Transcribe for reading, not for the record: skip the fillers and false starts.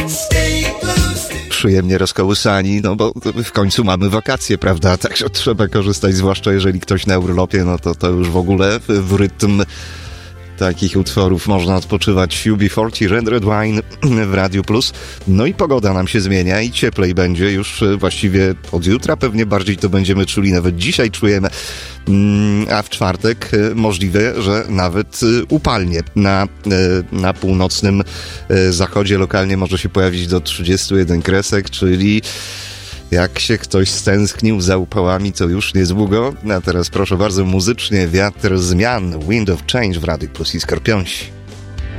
Przyjemnie rozkołysani, no bo w końcu mamy wakacje, prawda? Także trzeba korzystać, zwłaszcza jeżeli ktoś na urlopie, no to już w ogóle w rytm takich utworów można odpoczywać. UB40, Red Wine w Radiu Plus. No i pogoda nam się zmienia i cieplej będzie już właściwie od jutra. Pewnie bardziej to będziemy czuli, nawet dzisiaj czujemy. A w czwartek możliwe, że nawet upalnie. Na północnym zachodzie lokalnie może się pojawić do 31 kresek, czyli jak się ktoś stęsknił za upałami, to już niedługo. A teraz proszę bardzo, muzycznie Wiatr Zmian, Wind of Change w Radiu Plus i Skorpionsi.